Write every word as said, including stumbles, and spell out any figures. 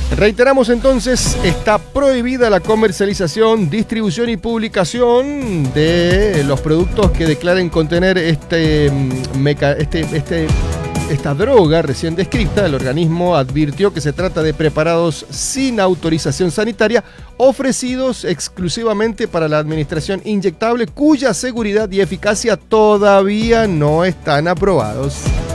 Reiteramos entonces, está prohibida la comercialización, distribución y publicación de los productos que declaren contener este, meca, este, este, esta droga recién descrita. El organismo advirtió que se trata de preparados sin autorización sanitaria, ofrecidos exclusivamente para la administración inyectable, cuya seguridad y eficacia todavía no están aprobados.